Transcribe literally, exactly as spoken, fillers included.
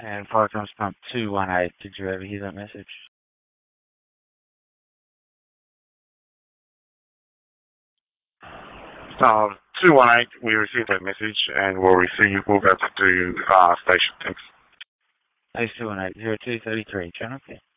And fire comes pump two one eight. Did you ever hear that message? Um, two one eight, we received that message and we'll receive, we'll go to do uh, station. Thanks. Ace two one eight zero two three three. Channel.